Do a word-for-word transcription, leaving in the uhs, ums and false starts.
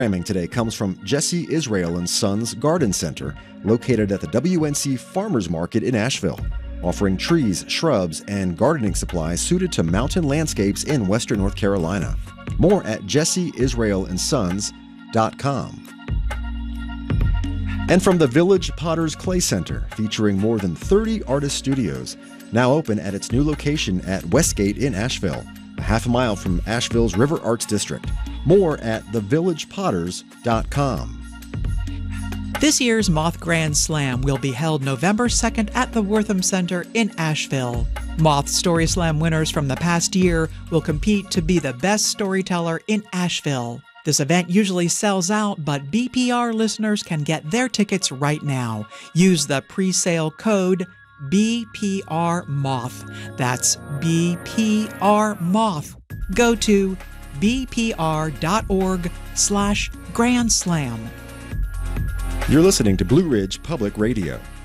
Programming today comes from Jesse Israel and Sons Garden Center, located at the W N C Farmers Market in Asheville, offering trees, shrubs, and gardening supplies suited to mountain landscapes in western North Carolina. More at jesse israel and sons dot com. And from the Village Potters Clay Center, featuring more than thirty artist studios, now open at its new location at Westgate in Asheville, a half a mile from Asheville's River Arts District. More at the village potters dot com. This year's Moth Grand Slam will be held November second at the Wortham Center in Asheville. Moth Story Slam winners from the past year will compete to be the best storyteller in Asheville. This event usually sells out, but B P R listeners can get their tickets right now. Use the pre-sale code B P R Moth. That's B P R Moth. Go to bpr.org slash Grand Slam. You're listening to Blue Ridge Public Radio.